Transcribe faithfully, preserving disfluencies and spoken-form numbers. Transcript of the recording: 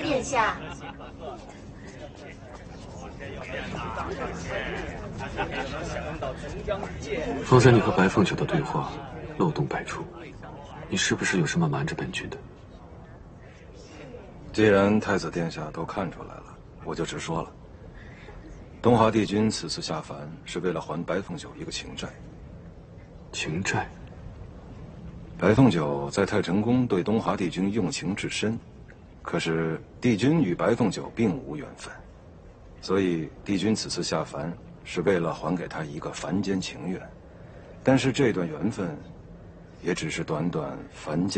殿下。 方才你和白凤九的对话漏洞百出，你是不是有什么瞒着本君的？ 既然太子殿下都看出来了，我就直说了。东华帝君此次下凡是为了还白凤九一个情债。 情债？ 白凤九在太晨宫对东华帝君用情至深，可是帝君与白凤九并无缘分，所以帝君此次下凡是为了还给他一个凡间情缘。但是这段缘分，也只是短短凡间。